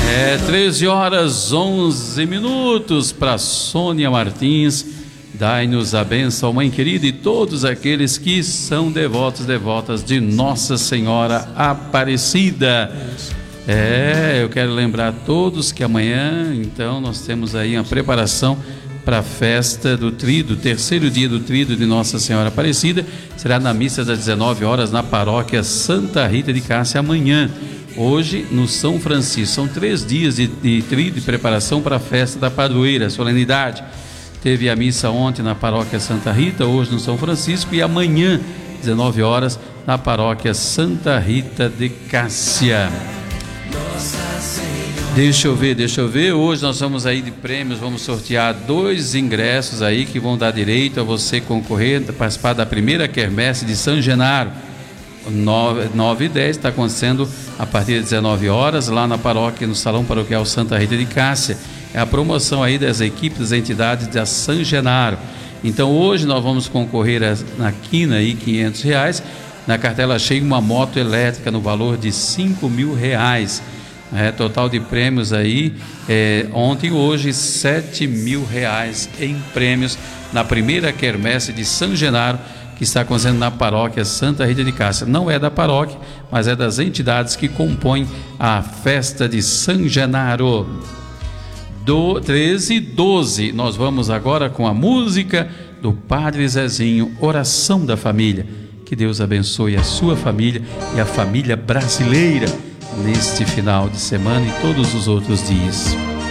13 horas 11 minutos para Sônia Martins. Dai-nos a bênção, mãe querida, e todos aqueles que são devotos, devotas de Nossa Senhora Aparecida. Eu quero lembrar a todos que amanhã, então, nós temos aí uma preparação para a festa do Tríduo, terceiro dia do Tríduo de Nossa Senhora Aparecida. Será na missa das 19 horas na paróquia Santa Rita de Cássia amanhã. Hoje no São Francisco. São 3 dias de tríduo de preparação para a festa da padroeira, a solenidade. Teve a missa ontem na paróquia Santa Rita, hoje no São Francisco, e amanhã, 19 horas, na paróquia Santa Rita de Cássia. Deixa eu ver, hoje nós vamos aí de prêmios, vamos sortear 2 ingressos aí que vão dar direito a você concorrer, participar da primeira quermesse de São Genaro. 9 e 10 está acontecendo a partir de 19 horas lá na paróquia, no Salão Paroquial Santa Rita de Cássia. É a promoção aí das equipes, das entidades da São Genaro. Então hoje nós vamos concorrer na quina aí R$500, na cartela cheia uma moto elétrica no valor de R$5.000. Total de prêmios aí, ontem e hoje, R$7.000 em prêmios na primeira quermesse de São Genaro, que está acontecendo na paróquia Santa Rita de Cássia. Não é da paróquia, mas é das entidades que compõem a festa de São Genaro. 13 e 12, nós vamos agora com a música do Padre Zezinho, Oração da Família. Que Deus abençoe a sua família e a família brasileira neste final de semana e todos os outros dias.